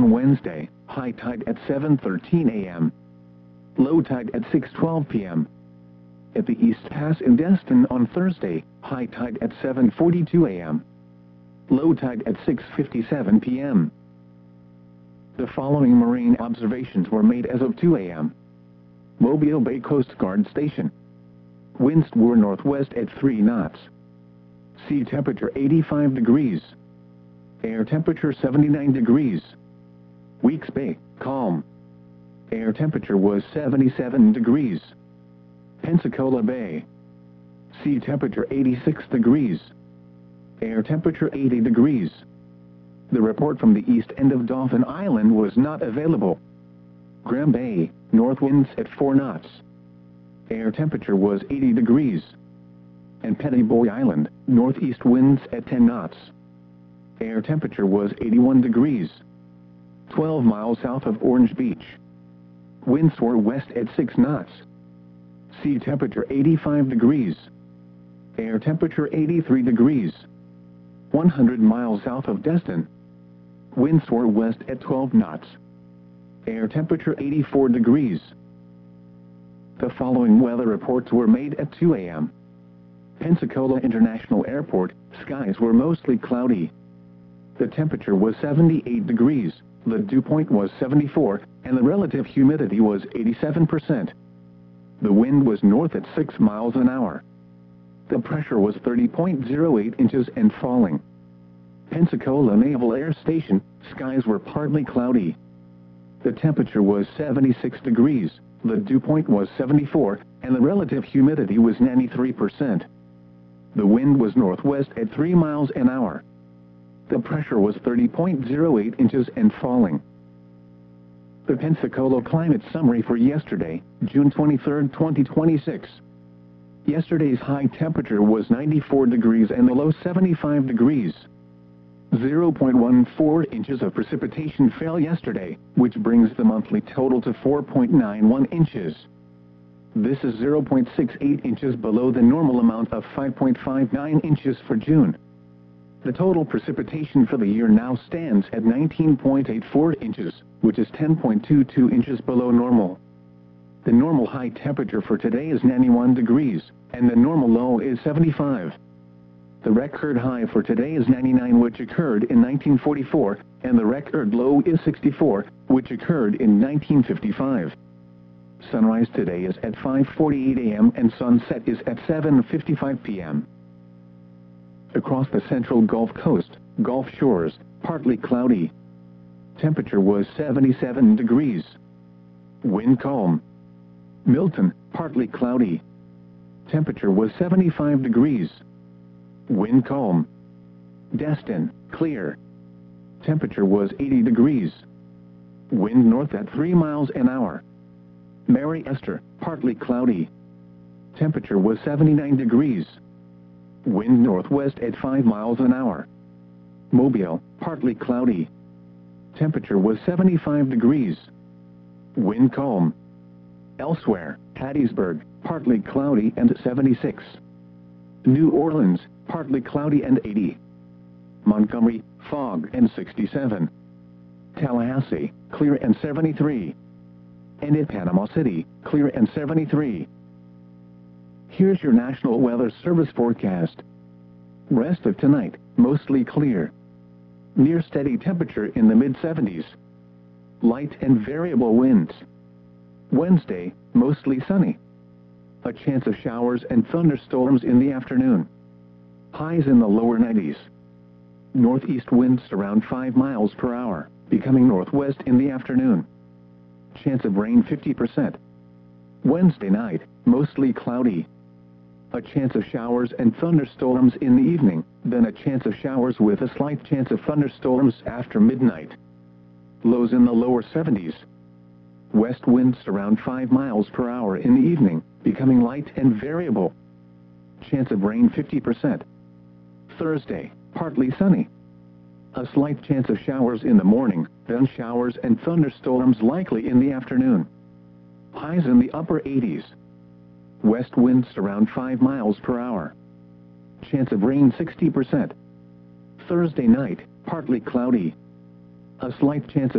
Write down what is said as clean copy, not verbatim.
on Wednesday, high tide at 7:13 a.m. Low tide at 6:12 p.m. At the East Pass in Destin on Thursday, high tide at 7:42 a.m. Low tide at 6:57 p.m. The following marine observations were made as of 2 a.m. Mobile Bay Coast Guard Station. Winds were northwest at 3 knots. Sea temperature 85 degrees. Air temperature 79 degrees. Weeks Bay, calm. Air temperature was 77 degrees. Pensacola Bay. Sea temperature 86 degrees. Air temperature 80 degrees. The report from the east end of Dauphin Island was not available. Graham Bay, north winds at 4 knots. Air temperature was 80 degrees. And Petty Boy Island, northeast winds at 10 knots. Air temperature was 81 degrees. 12 miles south of Orange Beach. Winds were west at 6 knots. Sea temperature 85 degrees. Air temperature 83 degrees. 100 miles south of Destin. Winds were west at 12 knots. Air temperature 84 degrees. The following weather reports were made at 2 a.m. Pensacola International Airport, skies were mostly cloudy. The temperature was 78 degrees, the dew point was 74, and the relative humidity was 87%. The wind was north at 6 miles an hour. The pressure was 30.08 inches and falling. Pensacola Naval Air Station, skies were partly cloudy. The temperature was 76 degrees, the dew point was 74, and the relative humidity was 93%. The wind was northwest at 3 miles an hour. The pressure was 30.08 inches and falling. The Pensacola Climate Summary for yesterday, June 23, 2026. Yesterday's high temperature was 94 degrees and the low 75 degrees. 0.14 inches of precipitation fell yesterday, which brings the monthly total to 4.91 inches. This is 0.68 inches below the normal amount of 5.59 inches for June. The total precipitation for the year now stands at 19.84 inches, which is 10.22 inches below normal. The normal high temperature for today is 91 degrees, and the normal low is 75. The record high for today is 99, which occurred in 1944, and the record low is 64, which occurred in 1955. Sunrise today is at 5:48 a.m. and sunset is at 7:55 p.m. Across the central Gulf Coast, Gulf Shores, partly cloudy. Temperature was 77 degrees. Wind calm. Milton, partly cloudy. Temperature was 75 degrees. Wind calm. Destin, clear. Temperature was 80 degrees. Wind north at 3 miles an hour. Mary Esther, partly cloudy. Temperature was 79 degrees. Wind northwest at 5 miles an hour. Mobile, partly cloudy. Temperature was 75 degrees. Wind calm. Elsewhere, Hattiesburg, partly cloudy and 76. New Orleans, partly cloudy and 80. Montgomery, fog and 67. Tallahassee, clear and 73. And in Panama City, clear and 73. Here's your National Weather Service forecast. Rest of tonight, mostly clear. Near steady temperature in the mid-70s. Light and variable winds. Wednesday, mostly sunny. A chance of showers and thunderstorms in the afternoon. Highs in the lower 90s. Northeast winds around 5 miles per hour, becoming northwest in the afternoon. Chance of rain 50%. Wednesday night, mostly cloudy. A chance of showers and thunderstorms in the evening, then a chance of showers with a slight chance of thunderstorms after midnight. Lows in the lower 70s. West winds around 5 miles per hour in the evening, becoming light and variable. Chance of rain 50%. Thursday, partly sunny. A slight chance of showers in the morning, then showers and thunderstorms likely in the afternoon. Highs in the upper 80s. West winds around 5 miles per hour. Chance of rain 60%. Thursday night, partly cloudy. A slight chance of